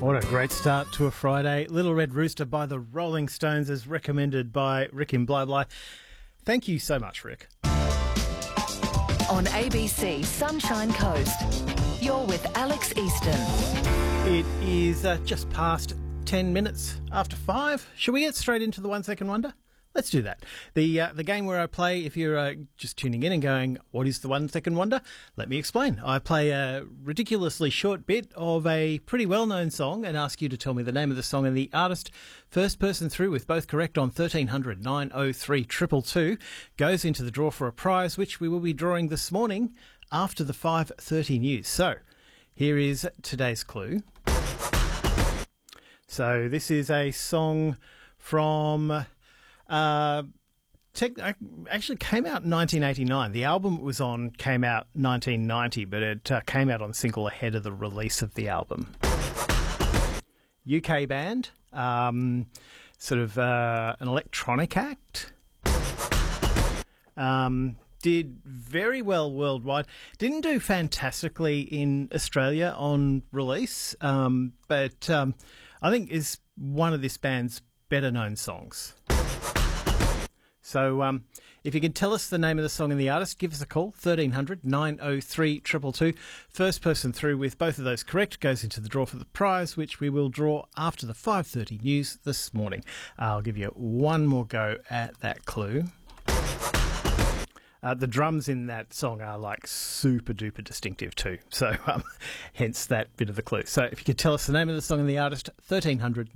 What a great start to a Friday. Little Red Rooster by the Rolling Stones as recommended by Rick in Bly Bly. Thank you so much, Rick. On ABC Sunshine Coast, you're with Alex Easton. It is just past 10 minutes after 5. Should we get straight into the 1 Second Wonder? Let's do that. The game where I play, if you're just tuning in and going, what is the 1 Second Wonder? Let me explain. I play a ridiculously short bit of a pretty well-known song and ask you to tell me the name of the song and the artist. First person through with both correct on 1300 903 222 goes into the draw for a prize, which we will be drawing this morning after the 5:30 news. So here is today's clue. So this is a song from... actually came out in 1989. The album it was on came out 1990, but it came out on single ahead of the release of the album. UK band, sort of an electronic act. Did very well worldwide. Didn't do fantastically in Australia on release, but I think is one of this band's better known songs. So if you can tell us the name of the song and the artist, give us a call, 1300 903 222. First person through with both of those correct goes into the draw for the prize, which we will draw after the 5:30 news this morning. I'll give you one more go at that clue. The drums in that song are like super duper distinctive too. So hence that bit of the clue. So if you could tell us the name of the song and the artist, 1300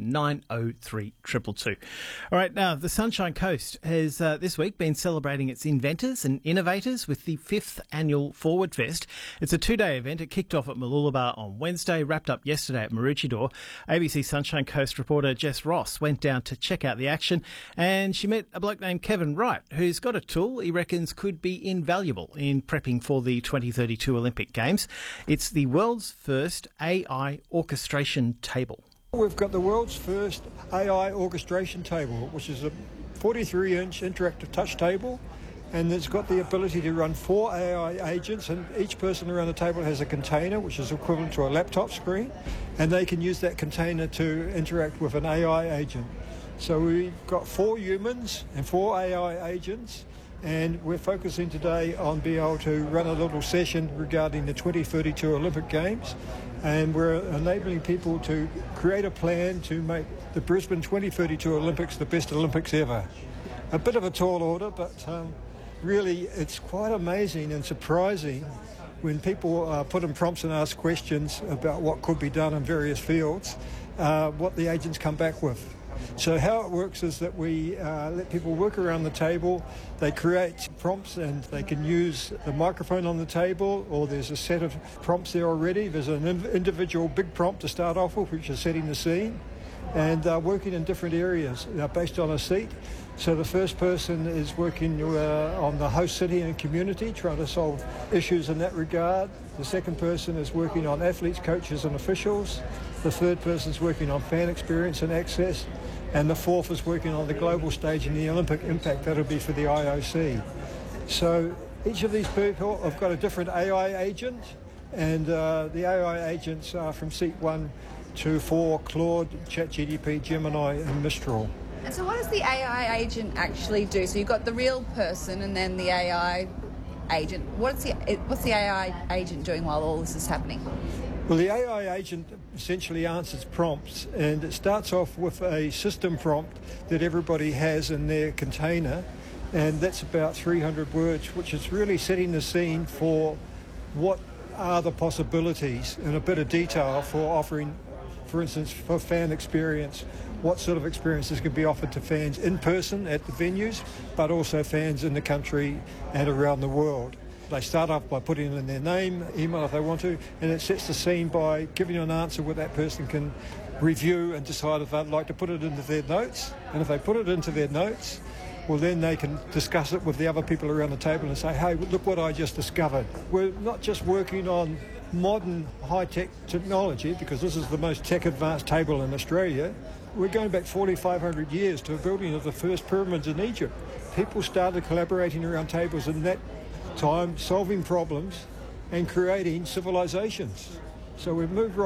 903 222. All right, now the Sunshine Coast has this week been celebrating its inventors and innovators with the 5th annual Forward Fest. It's a 2-day event. It kicked off at Mooloolaba on Wednesday, wrapped up yesterday at Maroochydore. ABC Sunshine Coast reporter Jess Ross went down to check out the action, and she met a bloke named Kevin Wright, who's got a tool he reckons could be invaluable in prepping for the 2032 Olympic Games. It's the world's first AI orchestration table. We've got the world's first AI orchestration table, which is a 43-inch interactive touch table, and it's got the ability to run 4 AI agents, and each person around the table has a container, which is equivalent to a laptop screen, and they can use that container to interact with an AI agent. So we've got 4 humans and 4 AI agents, and we're focusing today on being able to run a little session regarding the 2032 Olympic Games, and we're enabling people to create a plan to make the Brisbane 2032 Olympics the best Olympics ever. A bit of a tall order, but really it's quite amazing and surprising when people put in prompts and ask questions about what could be done in various fields, what the agents come back with. So how it works is that we let people work around the table. They create prompts and they can use the microphone on the table, or there's a set of prompts there already. There's an individual big prompt to start off with, which is setting the scene, and working in different areas based on a seat. So the first person is working on the host city and community, trying to solve issues in that regard. The second person is working on athletes, coaches and officials. The third person is working on fan experience and access. And the fourth is working on the global stage and the Olympic impact that'll be for the IOC. So each of these people have got a different AI agent, and the AI agents are from seat 1 to 4, Claude, ChatGPT, Gemini and Mistral. And so what does the AI agent actually do? So you've got the real person and then the AI agent. What's the AI agent doing while all this is happening? Well, the AI agent essentially answers prompts, and it starts off with a system prompt that everybody has in their container, and that's about 300 words, which is really setting the scene for what are the possibilities in a bit of detail for offering, for instance, for fan experience, what sort of experiences can be offered to fans in person at the venues, but also fans in the country and around the world. They start off by putting in their name, email if they want to, and it sets the scene by giving you an answer where that person can review and decide if they'd like to put it into their notes. And if they put it into their notes, well, then they can discuss it with the other people around the table and say, hey, look what I just discovered. We're not just working on modern high-tech technology, because this is the most tech-advanced table in Australia. We're going back 4,500 years to the building of the first pyramids in Egypt. People started collaborating around tables in that time, solving problems and creating civilizations. So we've moved right